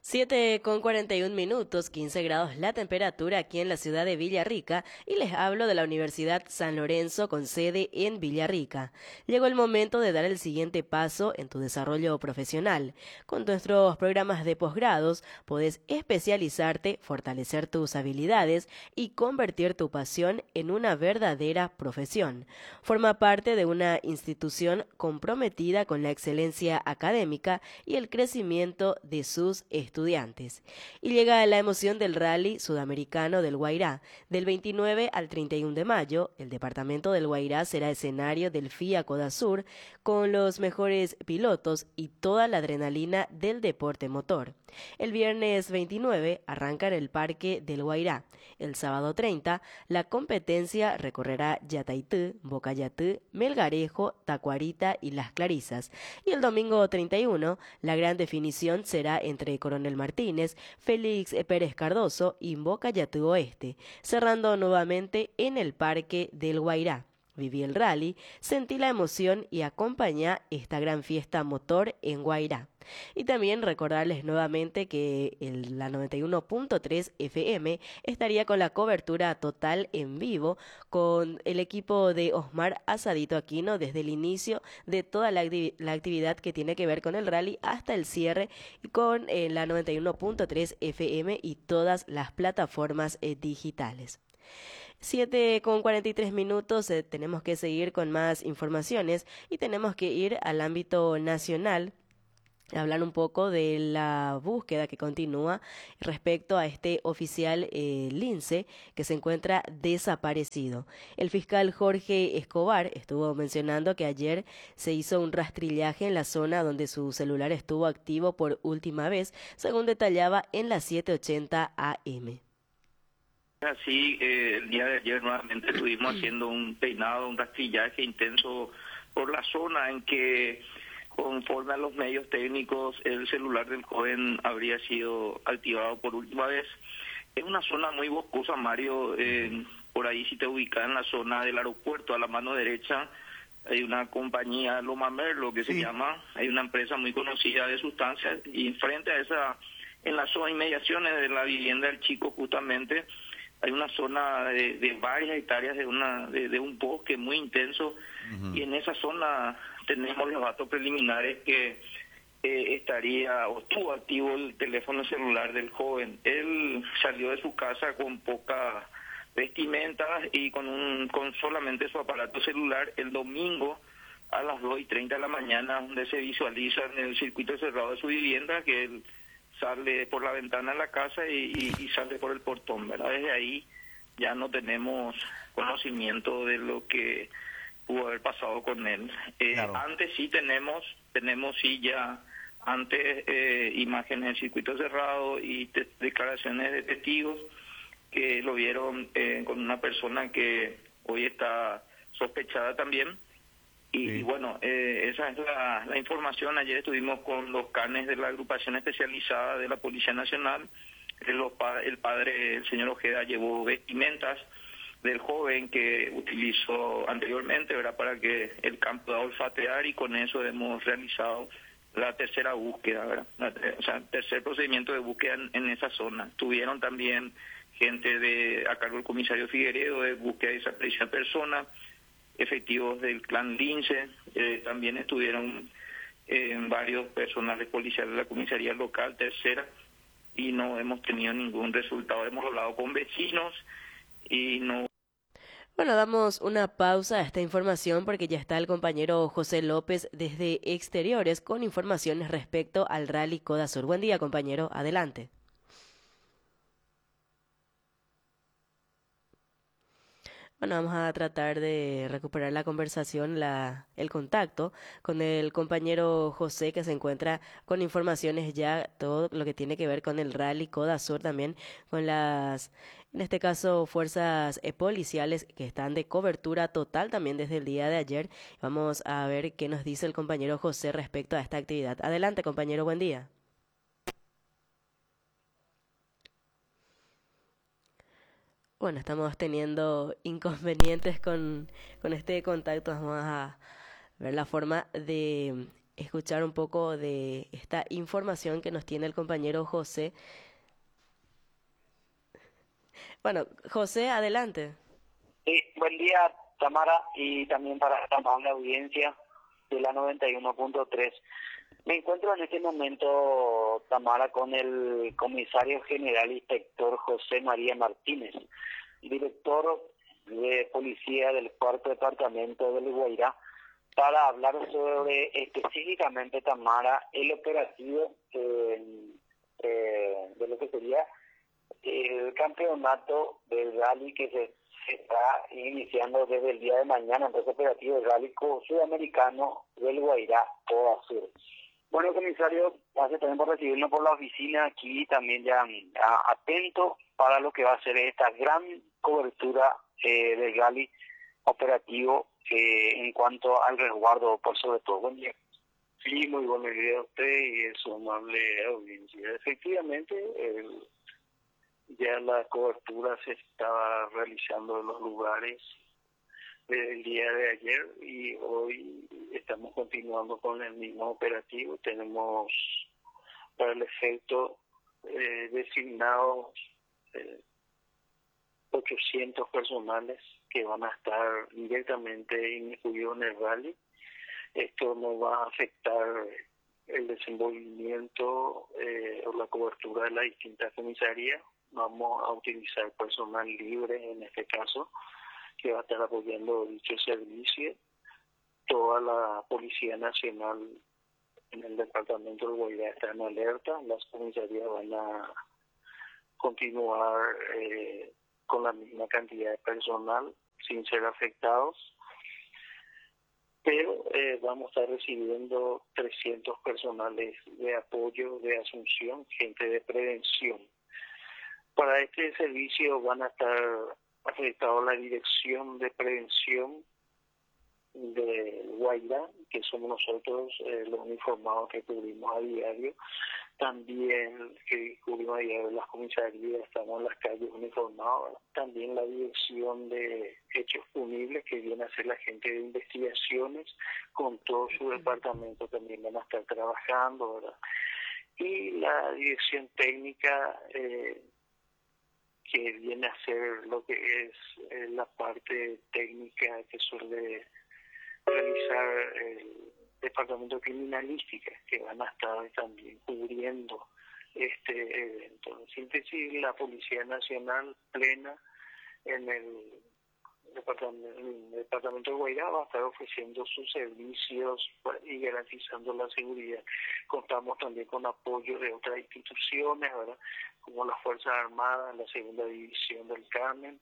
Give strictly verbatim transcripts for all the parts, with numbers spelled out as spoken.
Siete con cuarenta y un minutos, quince grados la temperatura aquí en la ciudad de Villarrica y les hablo de la Universidad San Lorenzo con sede en Villarrica. Llegó el momento de dar el siguiente paso en tu desarrollo profesional. Con nuestros programas de posgrados podés especializarte, fortalecer tus habilidades y convertir tu pasión en una verdadera profesión. Forma parte de una institución comprometida con la excelencia académica y el crecimiento de sus estudiantes. Y llega la emoción del Rally Sudamericano del Guairá. Del veintinueve al treinta y uno de mayo, el departamento del Guairá será escenario del FIA Codasur con los mejores pilotos y toda la adrenalina del deporte motor. El viernes veintinueve arranca en el Parque del Guairá. El sábado treinta, la competencia recorrerá Yataití, Bocayatí, Melgarejo, Tacuarita y Las Clarisas. Y el domingo treinta y uno, la gran definición será entre Coronel Martínez, Félix Pérez Cardoso y Bocayatí Oeste, cerrando nuevamente en el Parque del Guairá. Viví el rally, sentí la emoción y acompañá esta gran fiesta motor en Guairá. Y también recordarles nuevamente que el, la noventa y uno punto tres F M estaría con la cobertura total en vivo con el equipo de Osmar Asadito Aquino desde el inicio de toda la, la actividad que tiene que ver con el rally hasta el cierre con eh, la noventa y uno punto tres F M y todas las plataformas eh, digitales. Siete con cuarenta y tres minutos, eh, tenemos que seguir con más informaciones y tenemos que ir al ámbito nacional. Hablar un poco de la búsqueda que continúa respecto a este oficial eh, Lince que se encuentra desaparecido. El fiscal Jorge Escobar estuvo mencionando que ayer se hizo un rastrillaje en la zona donde su celular estuvo activo por última vez, según detallaba en las siete ochenta A M. Así, eh, el día de ayer nuevamente estuvimos haciendo un peinado, un rastrillaje intenso por la zona en que, conforme a los medios técnicos, el celular del joven habría sido activado por última vez. Es una zona muy boscosa, Mario. Eh, por ahí, si te ubicas en la zona del aeropuerto, a la mano derecha, hay una compañía, Loma Merlo, que se sí. llama, hay una empresa muy conocida de sustancias, y frente a esa, en las zonas inmediaciones de la vivienda del chico, justamente, hay una zona de, de varias hectáreas de una de, de un bosque muy intenso, uh-huh. y en esa zona tenemos los datos preliminares que eh, estaría o estuvo activo el teléfono celular del joven. Él salió de su casa con poca vestimenta y con un con solamente su aparato celular el domingo a las dos y treinta de la mañana, donde se visualiza en el circuito cerrado de su vivienda que él sale por la ventana de la casa y, y, y sale por el portón, ¿verdad? Desde ahí ya no tenemos conocimiento de lo que pudo haber pasado con él. Eh, claro. Antes sí tenemos, tenemos sí ya, antes eh, imágenes del circuito cerrado y te, declaraciones de testigos que lo vieron eh, con una persona que hoy está sospechada también. Y, sí. y bueno, eh, esa es la, la información. Ayer estuvimos con los canes de la agrupación especializada de la Policía Nacional. El, el padre, el señor Ojeda, llevó vestimentas del joven que utilizó anteriormente, ¿verdad?, para que el campo pueda olfatear, y con eso hemos realizado la tercera búsqueda, ¿verdad? La, o sea, el tercer procedimiento de búsqueda en, en esa zona. Tuvieron también gente de a cargo del comisario Figueredo de búsqueda y desaparición de personas, efectivos del clan Lince, eh, también estuvieron eh, varios personales policiales de la comisaría local, tercera, y no hemos tenido ningún resultado. Hemos hablado con vecinos y no. Bueno, damos una pausa a esta información porque ya está el compañero José López desde Exteriores con informaciones respecto al Rally Codasur. Buen día, compañero, adelante. Bueno, vamos a tratar de recuperar la conversación, la, el contacto con el compañero José, que se encuentra con informaciones ya, todo lo que tiene que ver con el Rally Codasur, también con las, en este caso, fuerzas eh, policiales que están de cobertura total también desde el día de ayer. Vamos a ver qué nos dice el compañero José respecto a esta actividad. Adelante, compañero, buen día. Bueno, estamos teniendo inconvenientes con, con este contacto. Vamos a ver la forma de escuchar un poco de esta información que nos tiene el compañero José. Bueno, José, adelante. Sí, buen día, Tamara, y también para esta amable audiencia de la noventa y uno punto tres. Me encuentro en este momento, Tamara, con el comisario general inspector José María Martínez, director de policía del cuarto departamento del Guairá, para hablar sobre específicamente, Tamara, el operativo eh, eh, de lo que sería el campeonato del rally que se, se está iniciando desde el día de mañana, entonces operativo del rally sudamericano del Guairá, todo Sur. Bueno, comisario, gracias también por recibirnos por la oficina aquí, también ya a, atento para lo que va a ser esta gran cobertura eh, del rally operativo eh, en cuanto al resguardo, por sobre todo. Buen día. Sí, muy buenos días a usted y a su amable audiencia. Efectivamente, el, ya la cobertura se estaba realizando en los lugares desde el día de ayer y hoy estamos continuando con el mismo operativo. Tenemos para el efecto eh, designados eh, ochocientos personales que van a estar directamente incluidos en el rally. Esto no va a afectar el desenvolvimiento eh, o la cobertura de las distintas comisarías. Vamos a utilizar personal libre en este caso, que va a estar apoyando dicho servicio. Toda la Policía Nacional en el departamento del Guairá está en alerta. Las comisarías van a continuar eh, con la misma cantidad de personal sin ser afectados, pero eh, vamos a estar recibiendo trescientos personales de apoyo, de asunción, gente de prevención. Para este servicio van a estar afectados la Dirección de Prevención de Guairá, que somos nosotros eh, los uniformados que cubrimos a diario. También que cubrimos a diario las comisarías, estamos en las calles uniformados. También la Dirección de Hechos Punibles, que viene a ser la gente de investigaciones, con todo su departamento también van a estar trabajando, ¿verdad? Y la Dirección Técnica, eh, que viene a ser lo que es eh, la parte técnica que suele realizar el Departamento de Criminalística, que van a estar también cubriendo este evento. En síntesis, la Policía Nacional plena en el departamento, el departamento de Guairá va a estar ofreciendo sus servicios y garantizando la seguridad. Contamos también con apoyo de otras instituciones, ¿verdad?, como las Fuerzas Armadas, la Segunda División del Carmen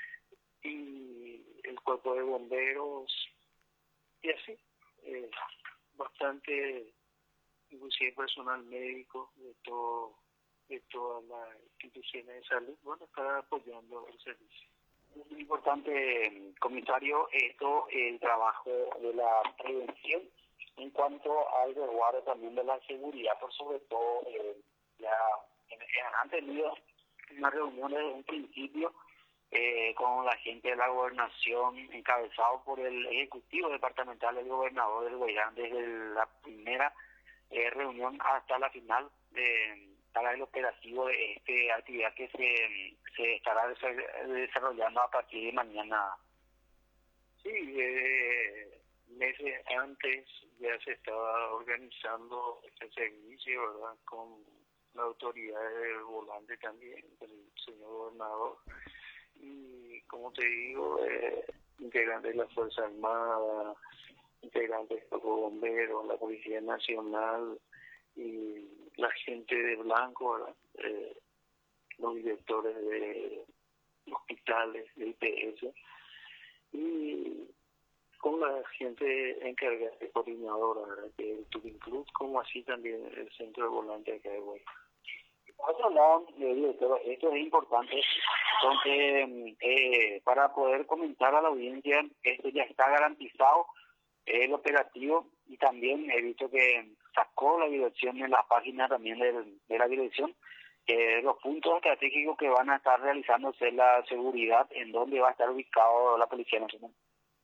y el Cuerpo de Bomberos, y así, eh, bastante, inclusive personal médico de todo de todas las instituciones de salud, bueno, estar apoyando el servicio. Muy importante, comisario, esto, el trabajo de la prevención en cuanto al resguardo también de la seguridad, por sobre todo, eh, ya eh, han tenido una reunión desde un principio eh, con la gente de la gobernación, encabezado por el ejecutivo departamental del gobernador del Guairá, desde la primera eh, reunión hasta la final de para el operativo de esta actividad que se, se estará desarrollando a partir de mañana. Sí, eh, meses antes ya se estaba organizando este servicio, ¿verdad?, con la autoridad del volante también, el señor gobernador, y como te digo, eh, integrantes de la Fuerza Armada, integrantes de los bomberos, la Policía Nacional y la gente de blanco, ¿verdad?, eh, los directores de hospitales, de I P S, y con la gente encargada de coordinadora, ¿verdad?, que es el Turing Club, como así también el centro de volante acá de Guairá. Por otro lado, eh, director, esto es importante, entonces, eh, para poder comentar a la audiencia, esto ya está garantizado, el operativo, y también he visto que sacó la dirección en la página también de, de la dirección, eh, los puntos estratégicos que van a estar realizándose la seguridad, en dónde va a estar ubicado la Policía Nacional.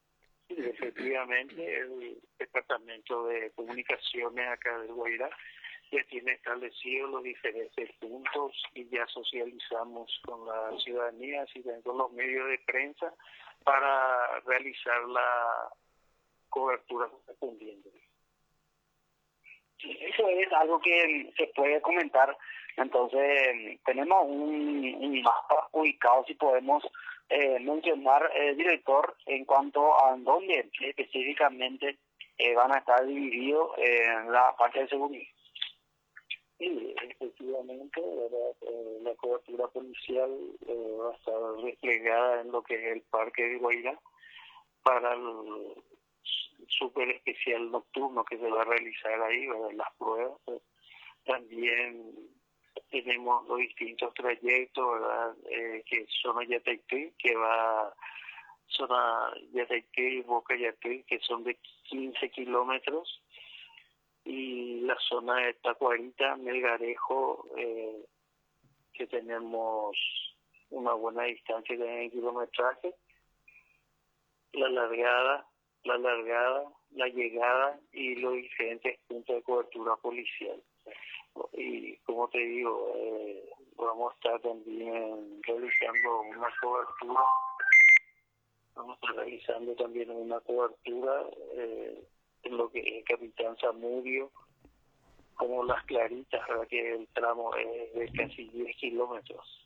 Sí, efectivamente, el Departamento de Comunicaciones acá del Guairá ya tiene establecidos los diferentes puntos y ya socializamos con la ciudadanía, así también con los medios de prensa, para realizar la cobertura correspondiente. Sí, eso es algo que se puede comentar. Entonces, tenemos un, un mapa ubicado, si podemos eh, mencionar, eh, director, en cuanto a dónde específicamente eh, van a estar divididos eh, en la parte de seguridad. Sí, efectivamente, ¿verdad? Eh, la cobertura policial eh, va a estar desplegada en lo que es el Parque de Guairá para el súper especial nocturno que se va a realizar ahí, ¿verdad? Las pruebas. Pues. También tenemos los distintos trayectos, ¿verdad? Eh, que zona Yataití, que va zona Yataití y Boca Yatí, que son de quince kilómetros, y la zona de Tacuarita, Melgarejo, eh, que tenemos una buena distancia de kilometraje, la largada, la largada, la llegada y los diferentes puntos de cobertura policial. Y como te digo, eh, vamos a estar también realizando una cobertura, vamos a estar realizando también una cobertura eh, en lo que es Capitán Zamudio, como Las Claritas, ¿verdad? Que el tramo es de casi diez kilómetros.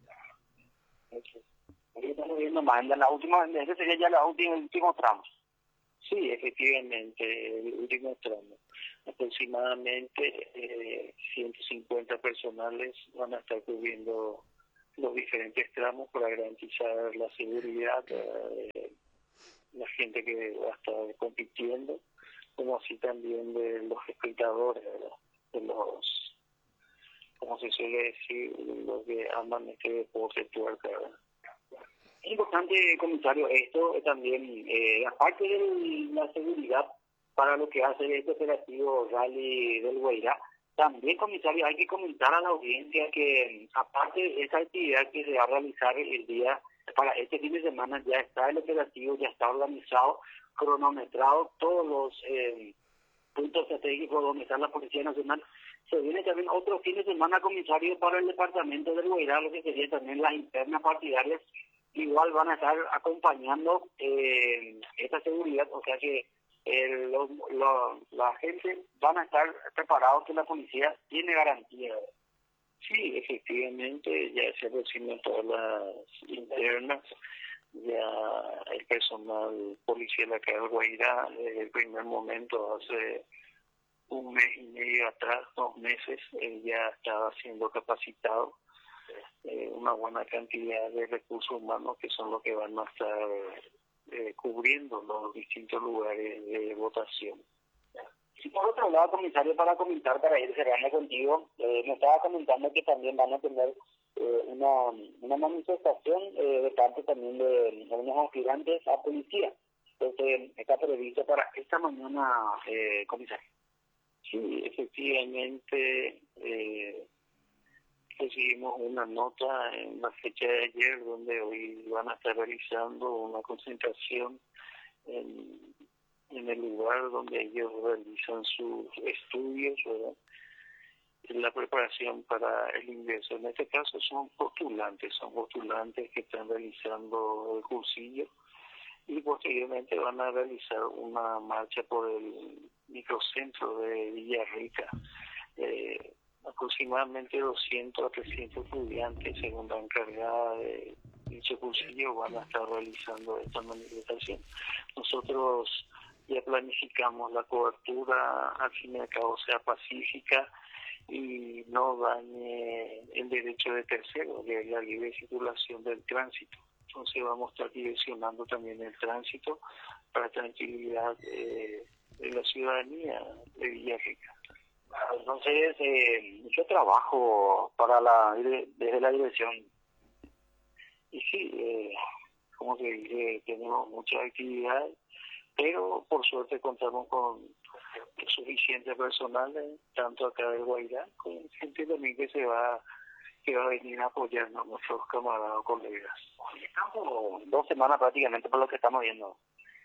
Ahí estamos viendo más, en la última, ese sería ya la última, el último tramo. Sí, efectivamente, el último tramo. Aproximadamente eh, ciento cincuenta personales van a estar cubriendo los diferentes tramos para garantizar la seguridad de la gente que va a estar compitiendo, como así también de los espectadores, ¿verdad? De los, como se suele decir, los que aman este deporte tuerca, ¿verdad? Es importante, comisario, esto también, eh, aparte de la seguridad para lo que hace este operativo Rally del Guairá, también, comisario, hay que comentar a la audiencia que, aparte de esa actividad que se va a realizar el día, para este fin de semana ya está el operativo, ya está organizado, cronometrado, todos los eh, puntos estratégicos donde está la Policía Nacional. Se viene también otro fin de semana, comisario, para el departamento del Guairá, lo que sería también las internas partidarias. Igual van a estar acompañando eh, esta seguridad, o sea que eh, lo, lo, la gente van a estar preparados, que la policía tiene garantía. Sí, efectivamente, ya se aproximan todas las internas, ya el personal policial acá del Guairá, desde el primer momento, hace un mes y medio atrás, dos meses, eh, ya estaba siendo capacitado. Eh, una buena cantidad de recursos humanos que son los que van a estar eh, cubriendo los distintos lugares de votación. Y por otro lado, comisario, para comentar, para ir cerrando contigo, eh, me estaba comentando que también van a tener eh, una, una manifestación eh, de parte también de algunos aspirantes a policía. Entonces, está previsto para esta mañana, eh, comisario. Sí, efectivamente, eh, recibimos una nota en la fecha de ayer donde hoy van a estar realizando una concentración en, en el lugar donde ellos realizan sus estudios, ¿verdad? En la preparación para el ingreso. En este caso son postulantes, son postulantes que están realizando el cursillo y posteriormente van a realizar una marcha por el microcentro de Villarrica. Eh, aproximadamente doscientos a trescientos estudiantes, según la encargada de dicho cursillo, van a estar realizando esta manifestación. Nosotros ya planificamos la cobertura, al fin y al cabo sea pacífica y no dañe el derecho de terceros, que es la libre circulación del tránsito. Entonces vamos a estar direccionando también el tránsito para tranquilidad eh, de la ciudadanía de Villarrica. Entonces, eh, mucho trabajo para la desde la dirección. Y sí, eh, como se dice, tenemos mucha actividad, pero por suerte contamos con suficiente personal, eh, tanto acá del Guairá, con gente también que se va que va a venir a apoyarnos, nuestros camaradas, colegas. Estamos dos semanas prácticamente por lo que estamos viendo.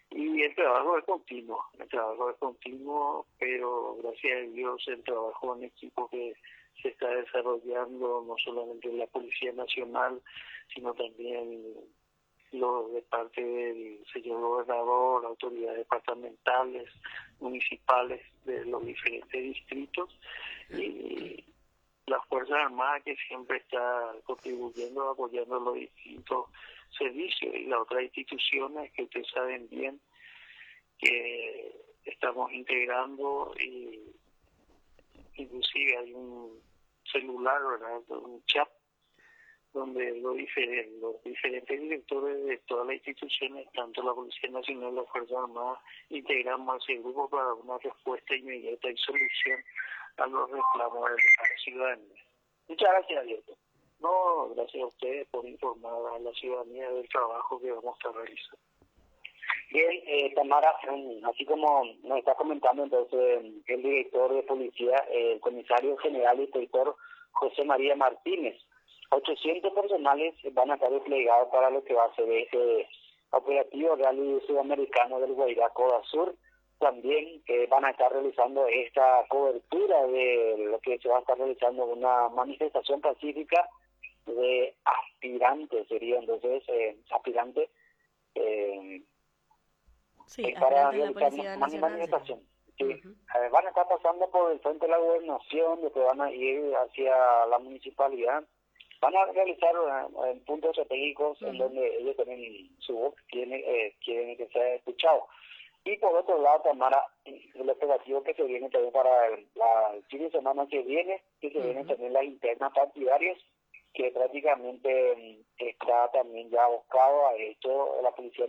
Y el trabajo es continuo, el trabajo es continuo, pero gracias a Dios el trabajo en equipo que se está desarrollando no solamente en la Policía Nacional, sino también lo de parte del señor gobernador, autoridades departamentales, municipales de los diferentes distritos y las Fuerzas Armadas, que siempre está contribuyendo, apoyando los distintos servicios, y las otras instituciones que ustedes saben bien que estamos integrando, y inclusive hay un celular, ¿verdad?, un chat donde los diferentes, los diferentes directores de todas las instituciones, tanto la Policía Nacional, las Fuerzas Armadas, integramos a ese grupo para una respuesta inmediata y solución a los reclamos de la ciudadanía. Muchas gracias, Diego. No, gracias a ustedes por informar a la ciudadanía del trabajo que vamos a realizar. Bien, eh, Tamara, así como nos está comentando entonces el director de policía, el comisario general y inspector José María Martínez, ochocientos personales van a estar desplegados para lo que va a ser ese operativo Rally Sudamericano del Guairá Coda Sur. También eh, van a estar realizando esta cobertura de lo que se va a estar realizando, una manifestación pacífica de aspirantes, sería entonces eh, aspirantes eh, Sí, eh, para aspirantes de la realizar Policía una Nacional. manifestación. Sí. Uh-huh. Eh, van a estar pasando por el frente de la gobernación, después van a ir hacia la municipalidad. Van a realizar uh, puntos estratégicos uh-huh. en donde ellos tienen su voz, quieren, eh, quieren que sea escuchado. Y por otro lado, Tamara, el operativo que se viene también para el, la, el fin de semana que viene, que se uh-huh. vienen también las internas partidarias, que prácticamente um, está también ya abocado a esto, la Policía